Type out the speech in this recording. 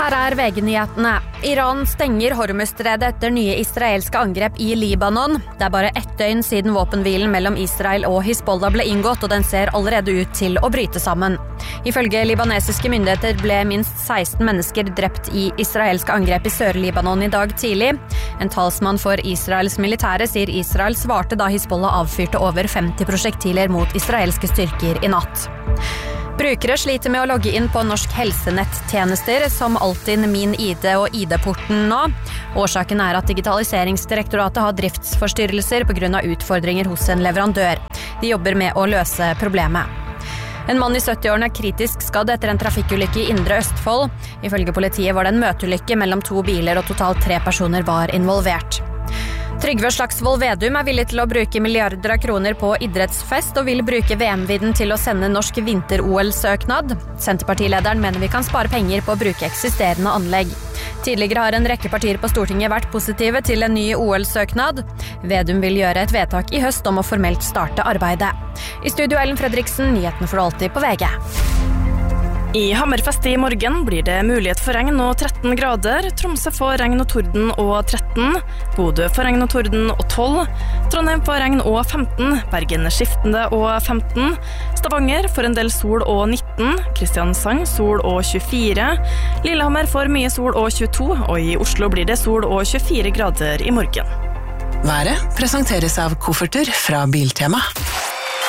Her VG-nyhetene. Iran stenger Hormuzstredet etter nye israelske angrep i Libanon. Det bare 1 døgn siden våpenhvilen mellom Israel og Hizbollah ble inngått, og den ser allerede ut til å bryte sammen. Ifølge libanesiske myndigheter ble minst 16 mennesker drept i israelske angrep i Sør-Libanon i dag tidlig. En talsmann for Israels militære sier Israel svarte da Hizbollah avfyrte over 50 prosjektiler mot israelske styrker i natt. Brukere sliter med å logge inn på norsk helsenettjenester som Altinn, Min ID og ID-porten nå. Årsaken at Digitaliseringsdirektoratet har driftsforstyrrelser på grunn av utfordringer hos en leverandør. De jobber med å løse problemet. En mann i 70-årene kritisk skadd etter en trafikkulykke i Indre Østfold. Ifølge politiet var det en møteulykke mellom 2 biler og totalt 3 personer var involvert. Trygve Slagsvold Vedum villig til å bruke milliarder av kroner på idrettsfest og vil bruke VM-vidden til å sende norsk vinter-OL-søknad. Senterpartilederen mener vi kan spare penger på å bruke eksisterende anlegg. Tidligere har en rekke partier på Stortinget vært positive til en ny OL-søknad. Vedum vil gjøre et vedtak i høst om å formelt starte arbeidet. I studio Ellen Fredriksen, nyheten for alltid på VG. I Hammerfest i morgen blir det mulighet for regn og 13 grader. Tromsø får regn og torden og 13. Bodø får regn og torden og 12. Trondheim får regn og 15. Bergen skiftende og 15. Stavanger får en del sol og 19. Kristiansand sol og 24. Lillehammer får mye sol og 22. Og i Oslo blir det sol og 24 grader i morgen. Været presenteres av kofferter fra Biltema.